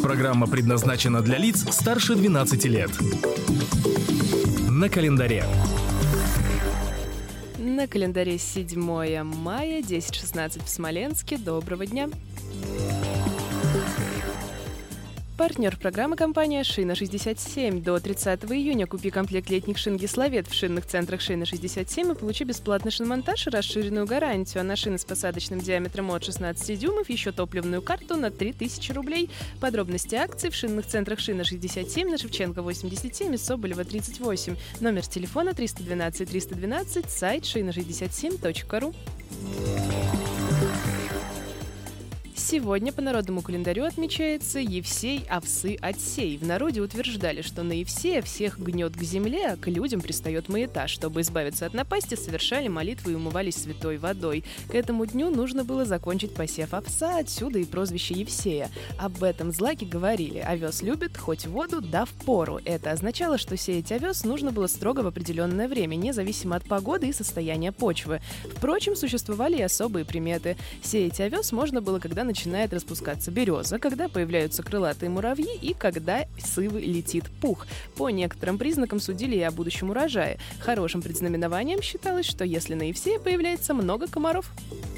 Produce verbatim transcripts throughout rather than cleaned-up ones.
Программа предназначена для лиц старше двенадцати лет. На календаре. На календаре седьмое мая, десять шестнадцать в Смоленске. Доброго дня! Партнер программы — компания «Шина шестьдесят семь». До тридцатого июня купи комплект летних шин «Гиславет» в шинных центрах «Шина шестьдесят семь» и получи бесплатный шиномонтаж и расширенную гарантию. А на шины с посадочным диаметром от шестнадцати дюймов еще топливную карту на три тысячи рублей. Подробности акций в шинных центрах «Шина шестьдесят семь» на Шевченко восемьдесят семь и Соболева тридцать восемь. Номер телефона триста двенадцать триста двенадцать, сайт шина шестьдесят семь точка ру. Сегодня по народному календарю отмечается Евсей, Овсы, Отсей. В народе утверждали, что на Евсея всех гнет к земле, а к людям пристает маята. Чтобы избавиться от напасти, совершали молитвы и умывались святой водой. К этому дню нужно было закончить посев овса, отсюда и прозвище Евсея. Об этом злаки говорили: овес любит хоть воду, да в пору. Это означало, что сеять овес нужно было строго в определенное время, независимо от погоды и состояния почвы. Впрочем, существовали и особые приметы. Сеять овес можно было, когда начинает распускаться береза, когда появляются крылатые муравьи и когда с ивы летит пух. По некоторым признакам судили и о будущем урожае. Хорошим предзнаменованием считалось, что если на Евсея появляется много комаров.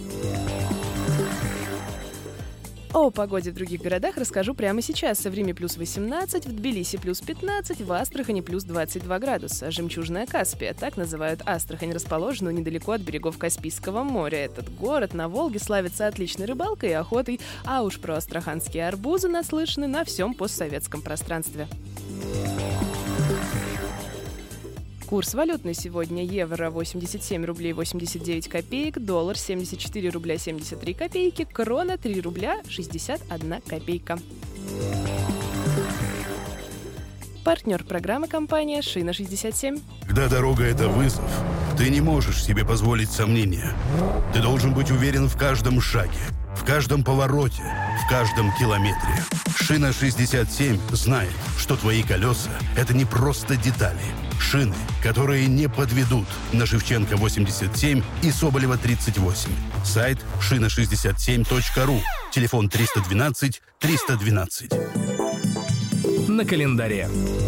О погоде в других городах расскажу прямо сейчас. В Риме плюс восемнадцать, в Тбилиси плюс пятнадцать, в Астрахани плюс двадцать два градуса. Жемчужная Каспия, так называют Астрахань, расположенную недалеко от берегов Каспийского моря. Этот город на Волге славится отличной рыбалкой и охотой, а уж про астраханские арбузы наслышаны на всем постсоветском пространстве. Курс валютный сегодня: евро восемьдесят семь рублей восемьдесят девять копеек, доллар семьдесят четыре рубля семьдесят три копейки, крона три рубля шестьдесят одна копейка. Партнер программы — компания «Шина шестьдесят семь». Когда дорога — это вызов, ты не можешь себе позволить сомнения. Ты должен быть уверен в каждом шаге, в каждом повороте, в каждом километре. «Шина шестьдесят семь» знает, что твои колеса — это не просто детали. Шины, которые не подведут. На Шевченко восемьдесят семь и Соболева тридцать восемь. Сайт шина шестьдесят семь точка ру. Телефон триста двенадцать триста двенадцать. На календаре.